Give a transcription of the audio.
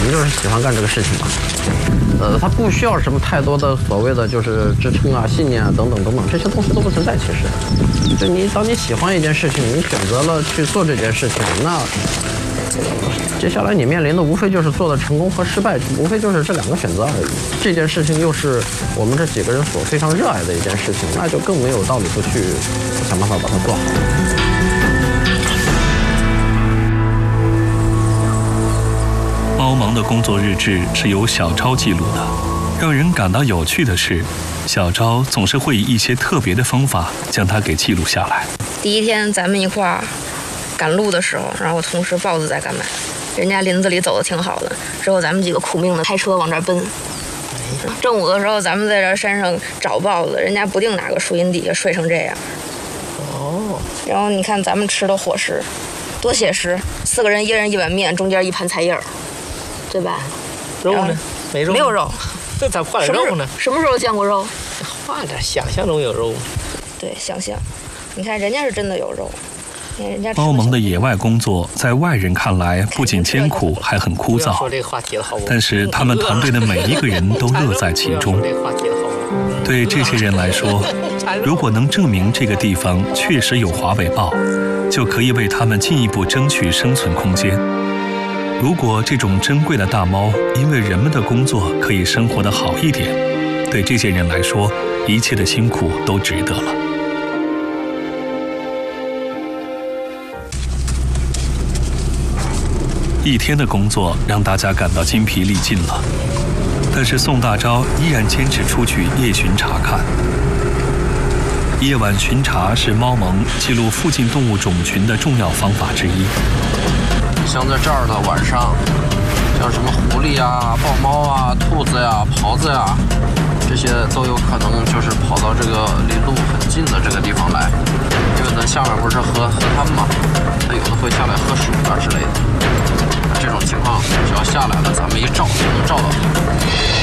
们就是喜欢干这个事情嘛。它不需要什么太多的所谓的就是支撑啊、信念啊等等等等，这些东西都不存在。其实，就当你喜欢一件事情，你选择了去做这件事情，那接下来你面临的无非就是做的成功和失败，无非就是这2个选择而已。这件事情又是我们这几个人所非常热爱的一件事情，那就更没有道理不去想办法把它做好。 猫忙的工作日志是由小昭记录的。让人感到有趣的是，小昭总是会以一些特别的方法将它给记录下来。 第一天咱们一块儿赶路的时候，然后我同事豹子在干嘛？人家林子里走的挺好的，之后咱们几个苦命的开车往这儿奔。正午的时候，咱们在这山上找豹子，人家不定哪个树荫底下睡成这样。 哦。 然后你看咱们吃的伙食，多写实，4个人1人1碗面，中间1盘菜叶儿，对吧？ 肉呢？没肉？ 没有肉。 这咋换点肉呢？ 什么时候见过肉？ 换点，想象中有肉。 对，想象。你看人家是真的有肉。 猫萌的野外工作在外人看来不仅艰苦还很枯燥，但是他们团队的每一个人都乐在其中。对这些人来说，如果能证明这个地方确实有华北豹，就可以为他们进一步争取生存空间。如果这种珍贵的大猫因为人们的工作可以生活得好一点，对这些人来说，一切的辛苦都值得了。一天的工作让大家感到筋疲力尽了，但是宋大钊依然坚持出去夜巡查看。夜晚巡查是猫萌记录附近动物种群的重要方法之一。 像在这儿的晚上，像什么狐狸啊、豹猫啊、兔子呀、狍子呀，这些都有可能就是跑到这个离路很近的这个地方来，因为咱下面不是河滩嘛，它有的会下来喝水啊之类的。这种情况只要下来了，咱们一照就能照到它。